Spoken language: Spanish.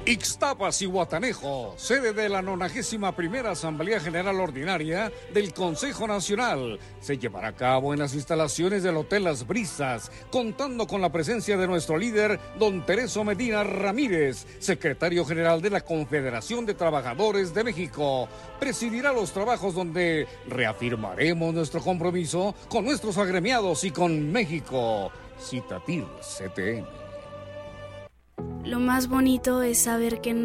Ixtapas y Guatanejo, sede de la 91ª Asamblea General Ordinaria del Consejo Nacional, se llevará a cabo en las instalaciones del Hotel Las Brisas, contando con la presencia de nuestro líder, don Tereso Medina Ramírez, secretario general de la Confederación de Trabajadores de México. Presidirá los trabajos donde reafirmaremos nuestro compromiso con nuestros agremiados y con México. Citatir CTN. Lo más bonito es saber que